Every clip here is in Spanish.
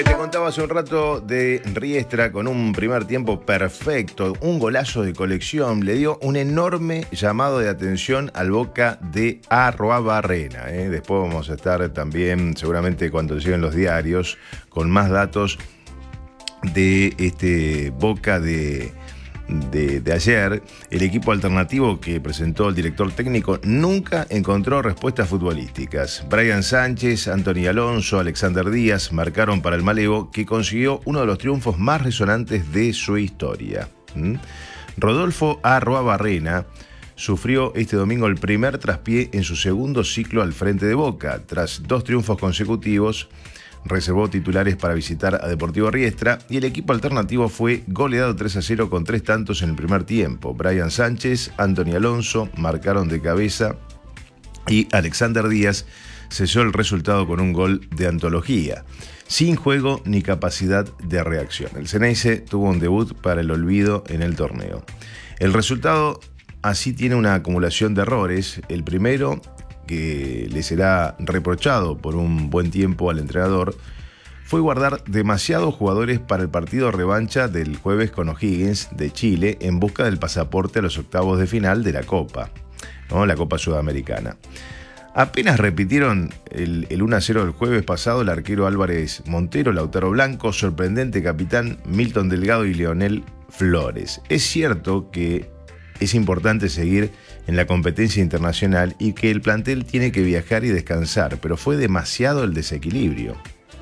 Te contaba hace un rato de Riestra con un primer tiempo perfecto, un golazo de colección, le dio un enorme llamado de atención al Boca de Arruabarrena. Después vamos a estar también, seguramente cuando lleguen los diarios, con más datos de este Boca de ayer. El equipo alternativo que presentó el director técnico nunca encontró respuestas futbolísticas. Brian Sánchez, Anthony Alonso, Alexander Díaz marcaron para el Malevo, que consiguió uno de los triunfos más resonantes de su historia. Rodolfo Arruabarrena sufrió este domingo el primer traspié en su segundo ciclo al frente de Boca. Tras 2 triunfos consecutivos, reservó titulares para visitar a Deportivo Riestra y el equipo alternativo fue goleado 3-0 con 3 tantos en el primer tiempo. Brian Sánchez, Anthony Alonso marcaron de cabeza y Alexander Díaz selló el resultado con un gol de antología, sin juego ni capacidad de reacción. El Ceneice tuvo un debut para el olvido en el torneo. El resultado así tiene una acumulación de errores. El primero, que le será reprochado por un buen tiempo al entrenador, fue guardar demasiados jugadores para el partido revancha del jueves con O'Higgins de Chile en busca del pasaporte a los octavos de final de la Copa, la Copa Sudamericana. Apenas repitieron el 1-0 del jueves pasado, el arquero Álvarez Montero, Lautaro Blanco, sorprendente capitán Milton Delgado y Leonel Flores. Es cierto que es importante seguir en la competencia internacional y que el plantel tiene que viajar y descansar, pero fue demasiado el desequilibrio.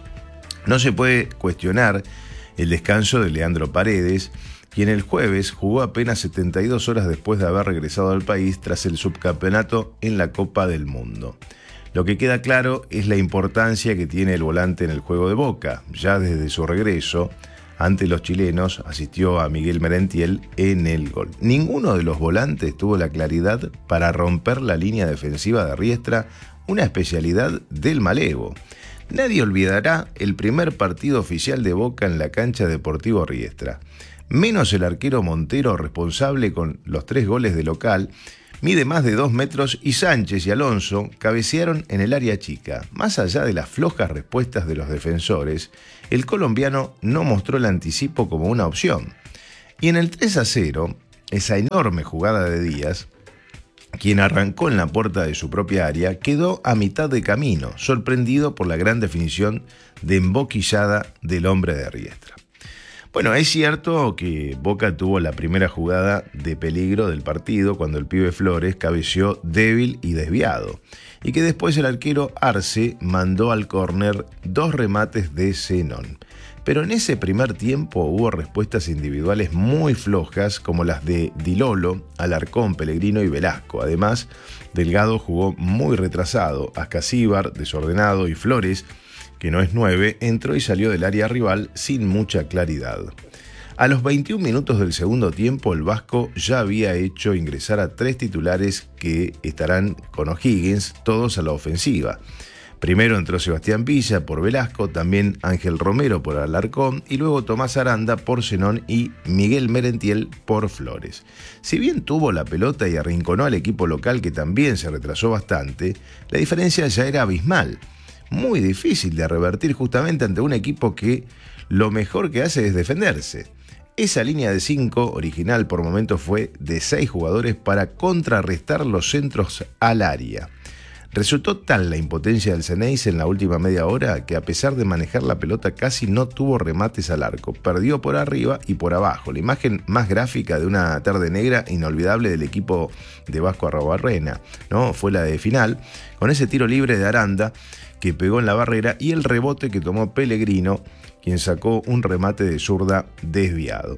No se puede cuestionar el descanso de Leandro Paredes, quien el jueves jugó apenas 72 horas después de haber regresado al país tras el subcampeonato en la Copa del Mundo. Lo que queda claro es la importancia que tiene el volante en el juego de Boca. Ya desde su regreso ante los chilenos asistió a Miguel Merentiel en el gol. Ninguno de los volantes tuvo la claridad para romper la línea defensiva de Riestra, una especialidad del Malevo. Nadie olvidará el primer partido oficial de Boca en la cancha Deportivo Riestra. Menos el arquero Montero, responsable con los 3 goles de local, mide más de 2 metros y Sánchez y Alonso cabecearon en el área chica. Más allá de las flojas respuestas de los defensores, el colombiano no mostró el anticipo como una opción. Y en el 3-0, esa enorme jugada de Díaz, quien arrancó en la puerta de su propia área, quedó a mitad de camino, sorprendido por la gran definición de emboquillada del hombre de Riestra. Bueno, es cierto que Boca tuvo la primera jugada de peligro del partido cuando el pibe Flores cabeceó débil y desviado, y que después el arquero Arce mandó al córner 2 remates de Zenón. Pero en ese primer tiempo hubo respuestas individuales muy flojas, como las de Dilolo, Alarcón, Pellegrino y Velasco. Además, Delgado jugó muy retrasado, Ascasíbar desordenado y Flores, que no es 9, entró y salió del área rival sin mucha claridad. A los 21 minutos del segundo tiempo, el vasco ya había hecho ingresar a 3 titulares que estarán con O'Higgins, todos a la ofensiva. Primero entró Sebastián Villa por Velasco, también Ángel Romero por Alarcón y luego Tomás Aranda por Zenón y Miguel Merentiel por Flores. Si bien tuvo la pelota y arrinconó al equipo local, que también se retrasó bastante, la diferencia ya era abismal. Muy difícil de revertir justamente ante un equipo que lo mejor que hace es defenderse. Esa línea de 5 original por momentos fue de 6 jugadores para contrarrestar los centros al área. Resultó tal la impotencia del Ceneice en la última media hora que, a pesar de manejar la pelota, casi no tuvo remates al arco. Perdió por arriba y por abajo. La imagen más gráfica de una tarde negra inolvidable del equipo de Vasco Arruabarrena, fue la de final, con ese tiro libre de Aranda que pegó en la barrera y el rebote que tomó Pellegrino, quien sacó un remate de zurda desviado.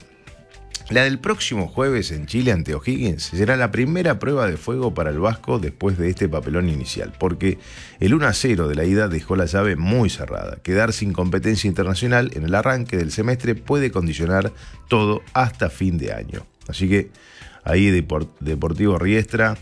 La del próximo jueves en Chile ante O'Higgins será la primera prueba de fuego para el vasco después de este papelón inicial, porque el 1-0 de la ida dejó la llave muy cerrada. Quedar sin competencia internacional en el arranque del semestre puede condicionar todo hasta fin de año. Así que ahí Deportivo Riestra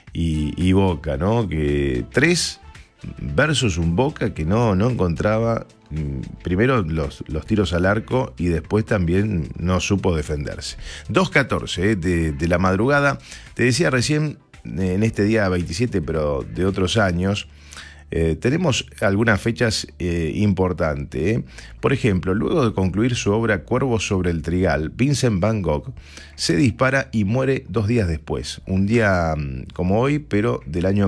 y Boca, que 3 versus un Boca que no encontraba primero los tiros al arco y después también no supo defenderse. 2:14 de la madrugada. Te decía recién, en este día 27, pero de otros años, Tenemos algunas fechas importantes. Por ejemplo, luego de concluir su obra Cuervos sobre el Trigal, Vincent Van Gogh se dispara y muere 2 días después, un día como hoy, pero del año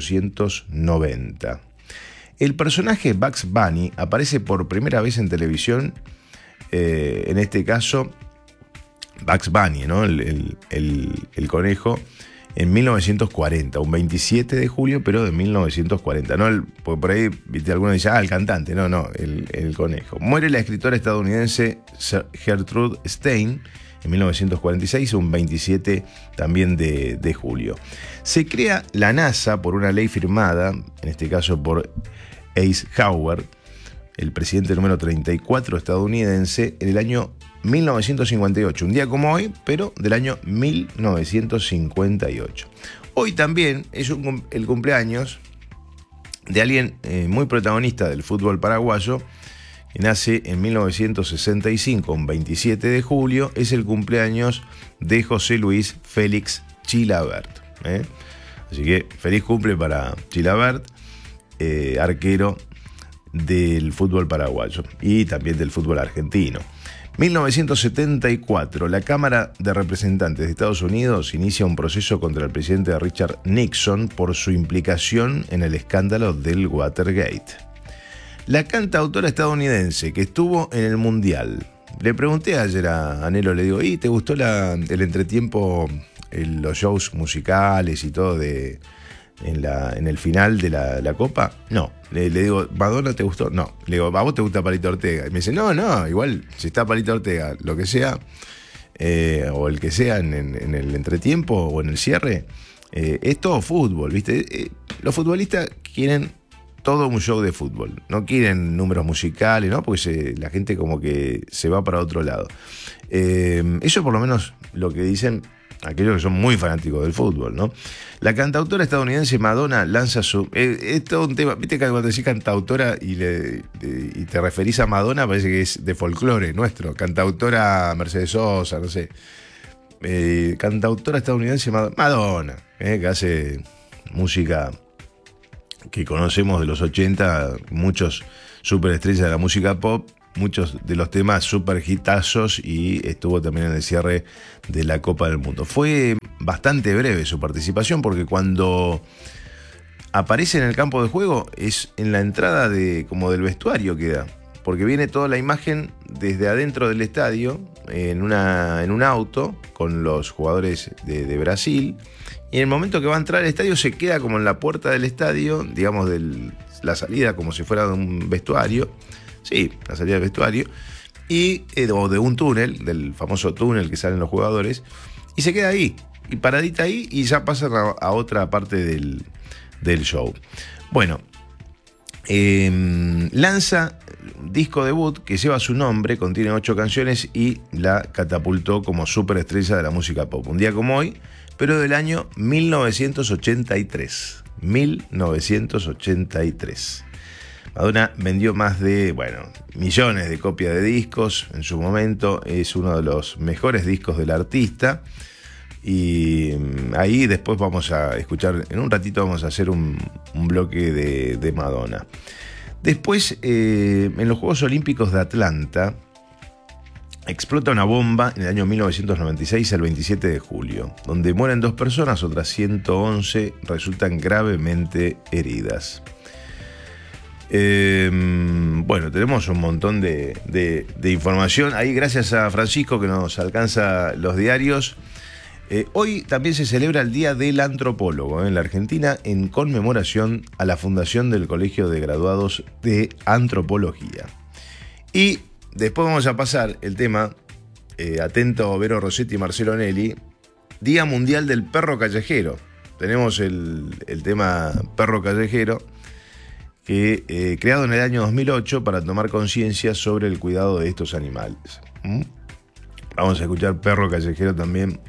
1890. El personaje Bugs Bunny aparece por primera vez en televisión, en este caso Bugs Bunny, ¿no? el conejo, en 1940, un 27 de julio, pero de 1940. No porque por ahí, viste, algunos dicen, el cantante. No, el conejo. Muere la escritora estadounidense Gertrude Stein en 1946, un 27 también de julio. Se crea la NASA por una ley firmada, en este caso por Eisenhower, el presidente número 34 estadounidense, en el año 1958, un día como hoy, pero del año 1958. Hoy también es el cumpleaños de alguien muy protagonista del fútbol paraguayo, que nace en 1965, un 27 de julio, es el cumpleaños de José Luis Félix Chilavert. Así que feliz cumple para Chilavert, arquero del fútbol paraguayo y también del fútbol argentino. 1974, la Cámara de Representantes de Estados Unidos inicia un proceso contra el presidente Richard Nixon por su implicación en el escándalo del Watergate. La cantautora estadounidense que estuvo en el Mundial. Le pregunté ayer a Anelo, le digo, ¿te gustó el entretiempo, los shows musicales y todo en el final de la Copa? No. Le digo, ¿Madonna te gustó? No. Le digo, ¿a vos te gusta Palito Ortega? Y me dice, no, igual, si está Palito Ortega, lo que sea, o el que sea en el entretiempo o en el cierre, es todo fútbol, ¿viste? Los futbolistas quieren todo un show de fútbol, no quieren números musicales, ¿no? Porque la gente como que se va para otro lado. Eso por lo menos lo que dicen aquellos que son muy fanáticos del fútbol, ¿no? La cantautora estadounidense Madonna lanza su... es todo un tema, viste que cuando decís cantautora y te referís a Madonna, parece que es de folclore nuestro. Cantautora Mercedes Sosa, no sé. Cantautora estadounidense Madonna, que hace música que conocemos de los 80, muchos superestrellas de la música pop, muchos de los temas super hitazos, y estuvo también en el cierre de la Copa del Mundo. Fue bastante breve su participación porque cuando aparece en el campo de juego es en la entrada como del vestuario queda, porque viene toda la imagen desde adentro del estadio en un auto con los jugadores de Brasil, y en el momento que va a entrar al estadio se queda como en la puerta del estadio, digamos la salida, como si fuera de un vestuario. Sí, la salida del vestuario, o de un túnel, del famoso túnel que salen los jugadores, y se queda ahí, y paradita ahí, y ya pasa a otra parte del show. Bueno, lanza disco debut que lleva su nombre, contiene 8 canciones y la catapultó como superestrella de la música pop. Un día como hoy, pero del año 1983. 1983. Madonna vendió más de, millones de copias de discos. En su momento es uno de los mejores discos del artista. Y ahí después vamos a escuchar, en un ratito vamos a hacer un bloque de Madonna. Después, en los Juegos Olímpicos de Atlanta, explota una bomba en el año 1996, el 27 de julio, donde mueren 2 personas, otras 111 resultan gravemente heridas. Tenemos un montón de información ahí, gracias a Francisco que nos alcanza los diarios. Hoy también se celebra el Día del Antropólogo en la Argentina, en conmemoración a la fundación del Colegio de Graduados de Antropología. Y después vamos a pasar el tema, atento Vero Rossetti y Marcelo Nelly, Día Mundial del Perro Callejero. Tenemos el tema Perro Callejero, que creado en el año 2008 para tomar conciencia sobre el cuidado de estos animales. Vamos a escuchar Perro Callejero también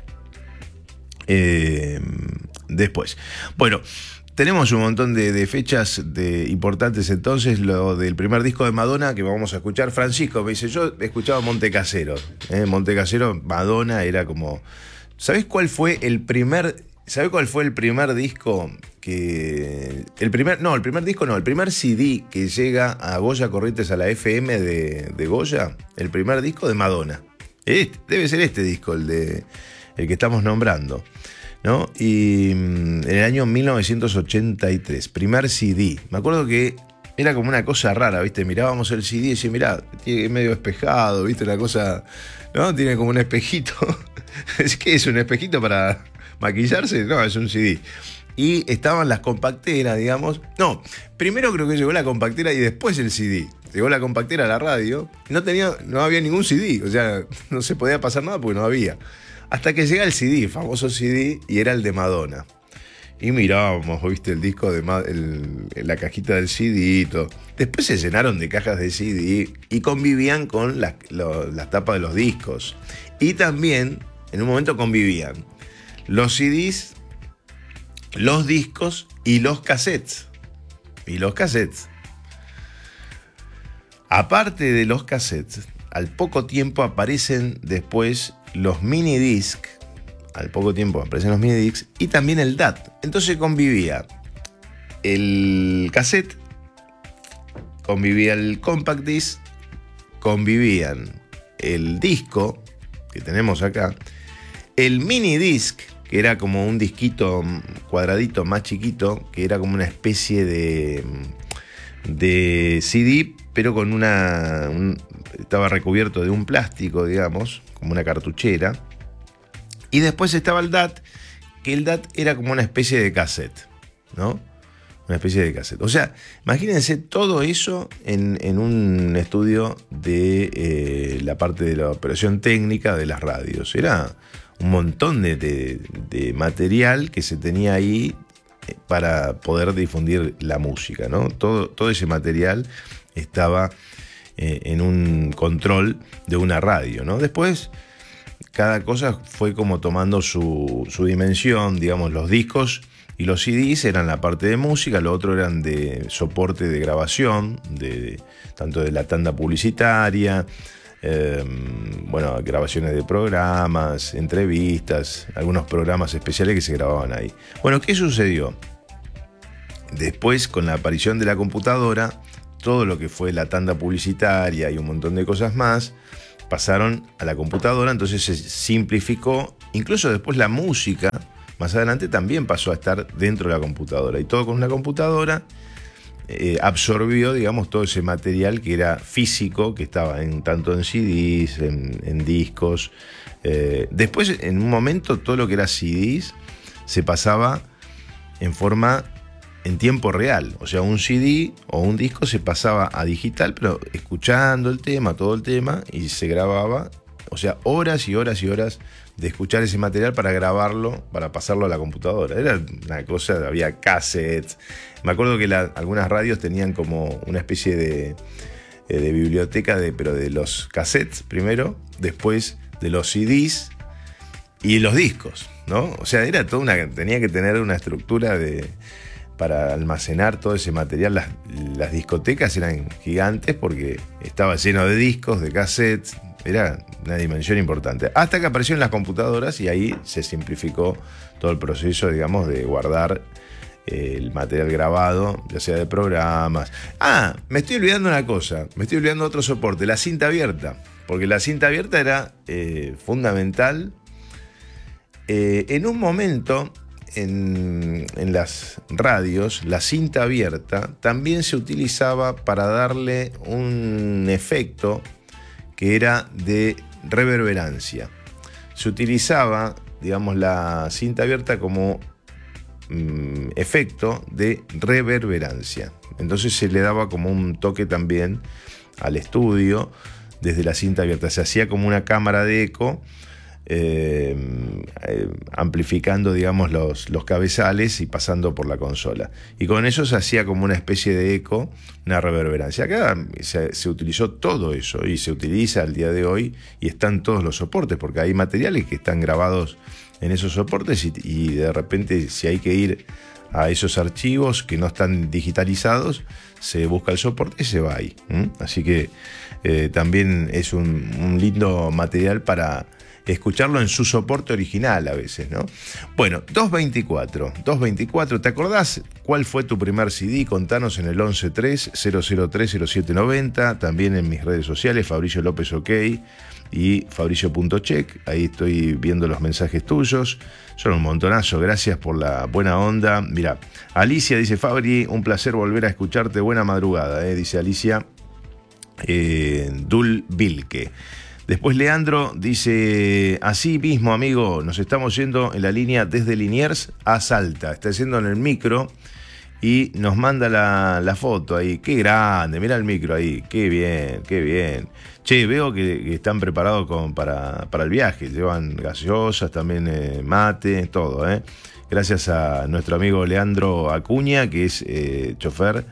después. Bueno, tenemos un montón de fechas importantes entonces. Lo del primer disco de Madonna que vamos a escuchar. Francisco me dice, yo escuchaba Montecasero. Montecasero, Madonna era como... ¿Sabés cuál fue el primer ¿Sabe cuál fue el primer disco el primer CD que llega a Goya Corrientes, a la FM de Goya? El primer disco de Madonna. Debe ser este disco, el que estamos nombrando, ¿no? Y en el año 1983, primer CD. Me acuerdo que era como una cosa rara, ¿viste? Mirábamos el CD y decía, mirá, tiene medio espejado, ¿viste? Una cosa, ¿no? Tiene como un espejito. ¿Qué es un espejito para maquillarse? No, es un CD. Y estaban las compacteras, digamos. No, primero creo que llegó la compactera y después el CD. Llegó la compactera a la radio. No había ningún CD. O sea, no se podía pasar nada porque no había. Hasta que llega el CD, el famoso CD, y era el de Madonna. Y mirábamos, ¿viste? El disco la cajita del CD y todo. Después se llenaron de cajas de CD y convivían con las tapas de los discos. Y también, en un momento, convivían los CDs, los discos y los cassettes. Aparte de los cassettes, al poco tiempo aparecen después los mini disc. Y también el DAT. Entonces convivía el cassette, convivía el compact disc, convivían el disco que tenemos acá, el mini disc, que era como un disquito cuadradito más chiquito, que era como una especie de CD, pero con estaba recubierto de un plástico, digamos, como una cartuchera. Y después estaba el DAT, que el DAT era como una especie de cassette, ¿no? Una especie de cassette. O sea, imagínense todo eso en un estudio de la parte de la operación técnica de las radios. Era un montón de material que se tenía ahí para poder difundir la música, ¿no? Todo ese material estaba en un control de una radio, ¿no? Después, cada cosa fue como tomando su dimensión, digamos, los discos y los CDs eran la parte de música, lo otro eran de soporte de grabación, tanto de la tanda publicitaria, grabaciones de programas, entrevistas, algunos programas especiales que se grababan ahí. Bueno, ¿qué sucedió? Después, con la aparición de la computadora, todo lo que fue la tanda publicitaria y un montón de cosas más pasaron a la computadora, entonces se simplificó. Incluso después la música, más adelante, también pasó a estar dentro de la computadora. Y todo con una computadora absorbió, digamos, todo ese material que era físico, que estaba tanto en CDs, en discos. Después, en un momento, todo lo que era CDs se pasaba en tiempo real. O sea, un CD o un disco se pasaba a digital, pero escuchando todo el tema, y se grababa. O sea, horas y horas y horas de escuchar ese material para grabarlo, para pasarlo a la computadora. Era una cosa, había cassettes. Me acuerdo que algunas radios tenían como una especie de biblioteca, pero de los cassettes primero, después de los CDs y los discos, ¿no? O sea, era tenía que tener una estructura para almacenar todo ese material. Las discotecas eran gigantes porque estaba lleno de discos, de cassettes. Era una dimensión importante. Hasta que aparecieron las computadoras y ahí se simplificó todo el proceso, digamos, de guardar el material grabado, ya sea de programas. Me estoy olvidando una cosa. Me estoy olvidando otro soporte, la cinta abierta. Porque la cinta abierta era fundamental. En un momento, en las radios, la cinta abierta también se utilizaba para darle un efecto que era de reverberancia. Se utilizaba, digamos, la cinta abierta como efecto de reverberancia. Entonces se le daba como un toque también al estudio desde la cinta abierta. Se hacía como una cámara de eco, amplificando, digamos, los cabezales y pasando por la consola. Y con eso se hacía como una especie de eco, una reverberancia. Acá se utilizó todo eso y se utiliza al día de hoy y están todos los soportes, porque hay materiales que están grabados en esos soportes y de repente, si hay que ir a esos archivos que no están digitalizados, se busca el soporte y se va ahí. Así que también es un lindo material para escucharlo en su soporte original a veces, ¿no? Bueno, 224, ¿te acordás cuál fue tu primer CD? Contanos en el 113-003-0790, también en mis redes sociales, Fabricio López OK y Fabricio.check, ahí estoy viendo los mensajes tuyos, son un montonazo, gracias por la buena onda. Mira, Alicia dice, Fabri, un placer volver a escucharte, buena madrugada, dice Alicia Dul Vilke. Después Leandro dice, así mismo amigo, nos estamos yendo en la línea desde Liniers a Salta, está yendo en el micro y nos manda la foto ahí, qué grande, mira el micro ahí, qué bien, qué bien. Che, veo que están preparados para el viaje, llevan gaseosas, también mate, todo, Gracias a nuestro amigo Leandro Acuña, que es chofer,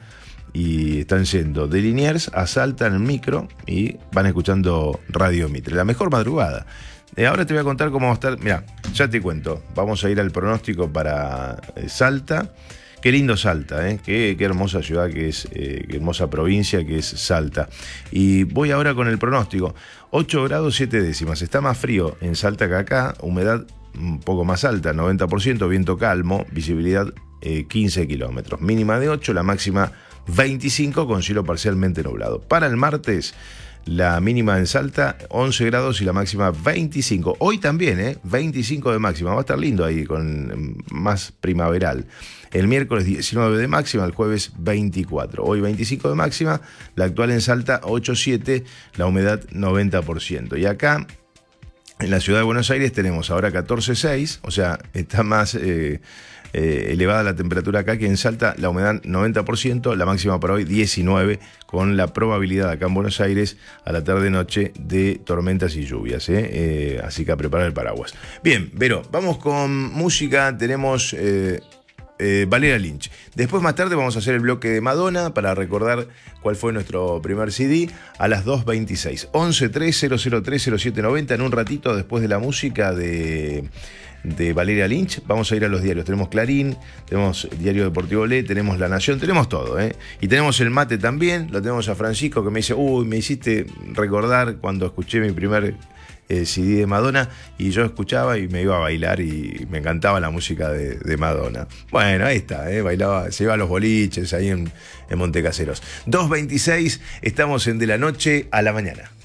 y están yendo de Liniers a Salta en el micro y van escuchando Radio Mitre, la mejor madrugada. Ahora te voy a contar cómo va a estar, mira, ya te cuento, vamos a ir al pronóstico para Salta. Qué lindo Salta, qué hermosa ciudad que es, qué hermosa provincia que es Salta. Y voy ahora con el pronóstico. 8 grados 7 décimas. Está más frío en Salta que acá, humedad un poco más alta, 90%, viento calmo, visibilidad 15 kilómetros. Mínima de 8, la máxima 25 con cielo parcialmente nublado. Para el martes, la mínima en Salta 11 grados y la máxima 25. Hoy también, 25 de máxima. Va a estar lindo ahí, con más primaveral. El miércoles 19 de máxima, el jueves 24. Hoy 25 de máxima, la actual en Salta 8,7, la humedad 90%. Y acá, en la ciudad de Buenos Aires, tenemos ahora 14,6, o sea, está más elevada la temperatura acá que en Salta, la humedad 90%, la máxima para hoy 19, con la probabilidad acá en Buenos Aires a la tarde-noche de tormentas y lluvias, así que a preparar el paraguas. Bien, Vero, vamos con música, tenemos Valeria Lynch. Después, más tarde, vamos a hacer el bloque de Madonna para recordar cuál fue nuestro primer CD a las 2:26. 113-003-0790. En un ratito, después de la música de Valeria Lynch, vamos a ir a los diarios. Tenemos Clarín, tenemos Diario Deportivo Le, tenemos La Nación, tenemos todo, Y tenemos el mate también, lo tenemos a Francisco que me dice, me hiciste recordar cuando escuché mi primer CD de Madonna, y yo escuchaba y me iba a bailar y me encantaba la música de Madonna. Bueno, ahí está, bailaba, se iba a los boliches ahí en Montecaseros. 2:26, estamos en De la Noche a la Mañana.